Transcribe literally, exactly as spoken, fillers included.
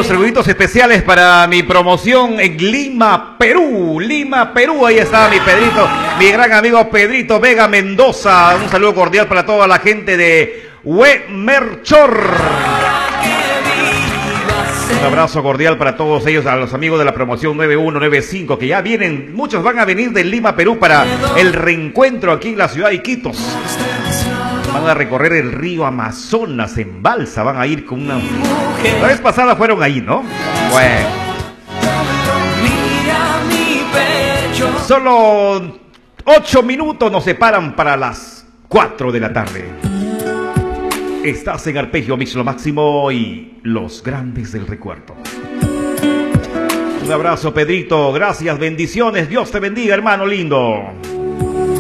los saluditos especiales para mi promoción en Lima, Perú. Lima, Perú, ahí está mi Pedrito, mi gran amigo Pedrito Vega Mendoza. Un saludo cordial para toda la gente de Huemerchor. Un abrazo cordial para todos ellos, a los amigos de la promoción nueve uno nueve cinco, que ya vienen, muchos van a venir de Lima, Perú, para el reencuentro aquí en la ciudad de Iquitos. Van a recorrer el río Amazonas en balsa, van a ir con una... La vez pasada fueron ahí, ¿no? Bueno. Solo ocho minutos nos separan para las cuatro de la tarde. Estás en Arpegio Mix Lo Máximo y los grandes del recuerdo. Un abrazo, Pedrito. Gracias, bendiciones. Dios te bendiga, hermano lindo.